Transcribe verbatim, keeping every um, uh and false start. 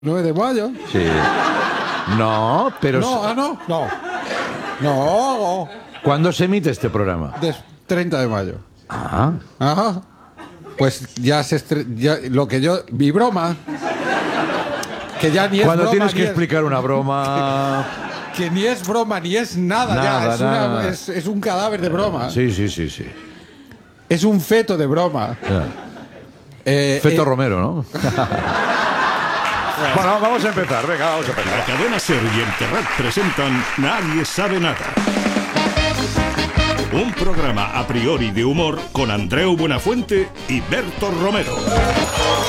nueve de mayo. Sí. No, pero... No, ah, no, no. No. ¿Cuándo se emite este programa? Des- treinta de mayo. Ah. Ajá. Pues ya se estre- ya, lo que yo... Mi broma... Que ya ni es Cuando broma, tienes que ni es- explicar una broma... Que ni es broma, ni es nada, Nada, ya. Es, una- nada. es- es un cadáver de broma. Sí, sí, sí, sí. Es un feto de broma. Ya. Eh, Feto eh, Romero, ¿no? Bueno, vamos a empezar. Venga, vamos a empezar. La cadena Ser y el Terrat presentan Nadie sabe nada. Un programa a priori de humor con Andreu Buenafuente y Berto Romero.